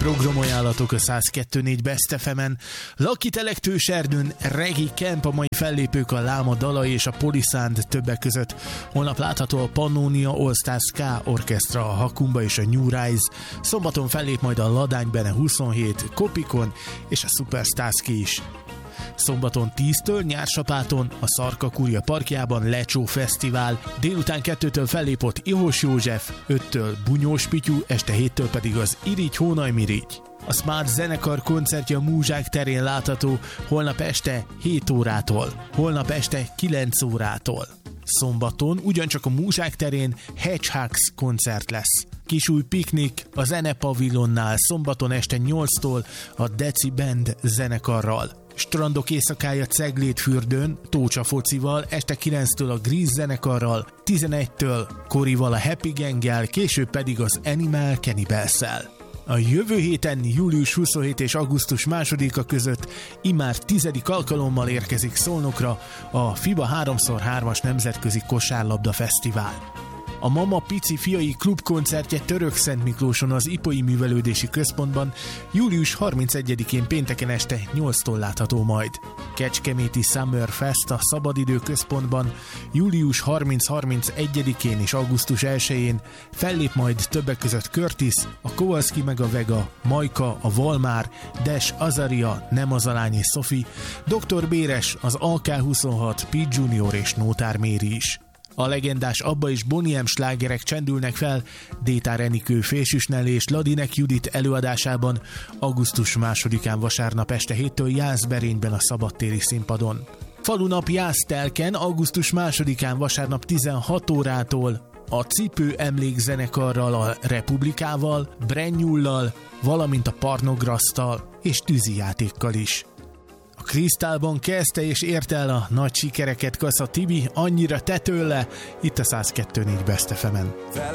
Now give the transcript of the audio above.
Programajánlatok a 102.4 Best FM-en. Lucky Telektős Erdőn Reggae Camp, a mai fellépők a Láma Dalai és a Polisand többek között. Holnap látható a Pannonia All Star Ska Orchestra, a Hakumba és a New Rise. Szombaton fellép majd a Ladány Bene 27, Kopikon és a Superstarski is. Szombaton 10-től Nyársapáton a Szarka-Kurja parkjában Lecsó Fesztivál, délután 2-től fellépott Ihos József, 5-től Bunyós Pityu, este 7-től pedig az Irigy Hónaj Mirigy. A Smart zenekar koncertje a Múzsák terén látható holnap este 7 órától, holnap este 9 órától. Szombaton ugyancsak a Múzsák terén Hedgehogs koncert lesz. Kisúj piknik a Zenepavilonnál szombaton este 8-tól a Deci Band zenekarral. Strandok éjszakája Ceglédfürdőn, Tócsa focival, este 9-től a Grease zenekarral, 11-től Korival a Happy Ganggel, később pedig az Animal Cannibals-szel. A jövő héten július 27 és augusztus 2-a között immár 10. alkalommal érkezik Szolnokra a FIBA 3x3-as Nemzetközi Kosárlabda Fesztivál. A Mama Pici fiai klubkoncertje Törökszentmiklóson az Ipoly Művelődési Központban július 31-én pénteken este 8-tól látható majd. Kecskeméti Summer Fest a Szabadidő Központban július 30-31-én és augusztus 1-én fellép majd többek között Curtis, a Kowalski meg a Vega, Majka, a Valmár, Des, Azaria, Nemazalány és Sophie, Dr. Béres, az AK26, Pete Junior és Nótár Méri is. A legendás Abba és Bonnie M slágerek csendülnek fel Détár Enikő, Fésűs és Ladinek Judit előadásában augusztus 2-án vasárnap este 7-től Jászberényben a szabadtéri színpadon. Falunap Jásztelken augusztus 2-án vasárnap 16 órától a Cipő emlékzenekarral, a Republikával, Brennyullal, valamint a Parnograsztal és tűzijátékkal is. A Krisztálban kezdte és érte el a nagy sikereket Kassa Tibi, annyira te tőle, itt a 102.4 Best FM-en.